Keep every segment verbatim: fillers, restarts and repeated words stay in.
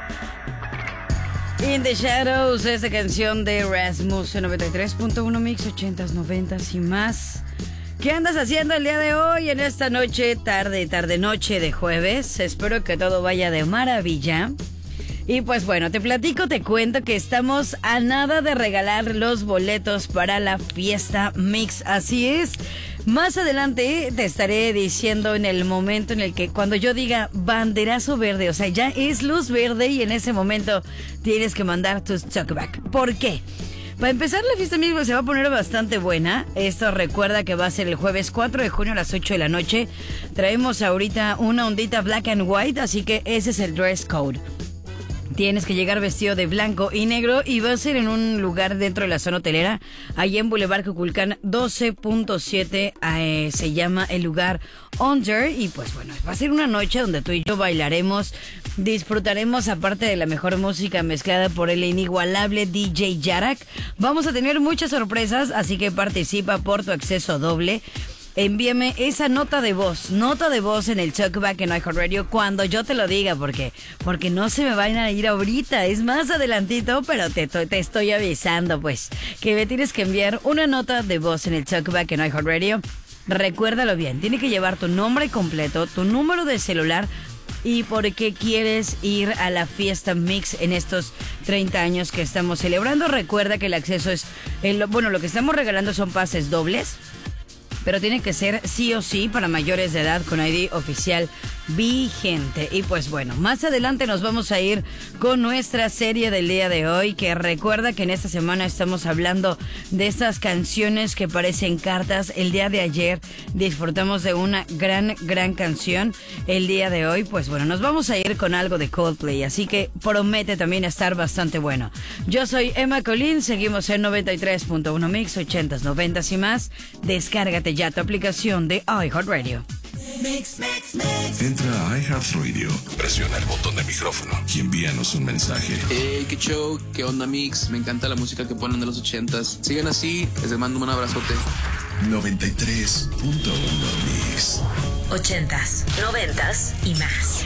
In the Shadows, esta canción de Rasmus en noventa y tres punto uno Mix, ochentas, noventas y más. ¿Qué andas haciendo el día de hoy, en esta noche, tarde, tarde, noche de jueves? Espero que todo vaya de maravilla. Y pues bueno, te platico, te cuento que estamos a nada de regalar los boletos para la fiesta Mix. Así es. Más adelante te estaré diciendo en el momento en el que cuando yo diga banderazo verde, o sea, ya es luz verde y en ese momento tienes que mandar tus talkback. ¿Por qué? Para empezar, la fiesta Mix se va a poner bastante buena. Esto recuerda que va a ser el jueves cuatro de junio a las ocho de la noche. Traemos ahorita una ondita black and white, así que ese es el dress code. Tienes que llegar vestido de blanco y negro y va a ser en un lugar dentro de la zona hotelera, allá en Boulevard Cuculcán doce punto siete, eh, se llama el lugar Under. Y pues bueno, va a ser una noche donde tú y yo bailaremos, disfrutaremos aparte de la mejor música mezclada por el inigualable D J Yarak. Vamos a tener muchas sorpresas, así que participa por tu acceso doble. Envíame esa nota de voz, nota de voz en el talkback en iHeartRadio cuando yo te lo diga, porque porque no se me van a ir ahorita, es más adelantito, pero te, te estoy avisando pues, que me tienes que enviar una nota de voz en el talkback en iHeartRadio. Recuérdalo bien, tiene que llevar tu nombre completo, tu número de celular y por qué quieres ir a la fiesta Mix en estos treinta años que estamos celebrando. Recuerda que el acceso es, el, bueno, lo que estamos regalando son pases dobles, pero tiene que ser sí o sí para mayores de edad con I D oficial vigente. Y pues bueno, más adelante nos vamos a ir con nuestra serie del día de hoy, que recuerda que en esta semana estamos hablando de estas canciones que parecen cartas. El día de ayer disfrutamos de una gran, gran canción. El día de hoy, pues bueno, nos vamos a ir con algo de Coldplay, así que promete también estar bastante bueno. Yo soy Emma Colín, seguimos en noventa y tres punto uno Mix, ochentas, noventas y más. Descárgate ya tu aplicación de iHeartRadio. Mix, mix, mix. Entra a iHeartRadio, presiona el botón de micrófono y envíanos un mensaje. Hey, qué show, qué onda Mix, me encanta la música que ponen de los ochentas. Sigan así, les mando un abrazote. noventa y tres punto uno Mix. Ochentas, noventas y más.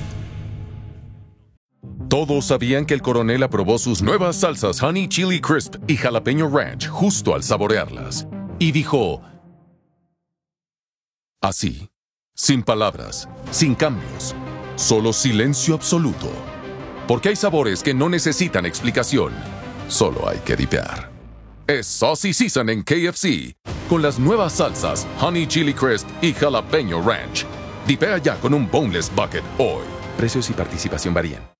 Todos sabían que el coronel aprobó sus nuevas salsas Honey Chili Crisp y Jalapeño Ranch justo al saborearlas. Y dijo así, sin palabras, sin cambios, solo silencio absoluto. Porque hay sabores que no necesitan explicación, solo hay que dipear. Es Saucy Season en K F C, con las nuevas salsas Honey Chili Crisp y Jalapeño Ranch. Dipea ya con un Boneless Bucket hoy. Precios y participación varían.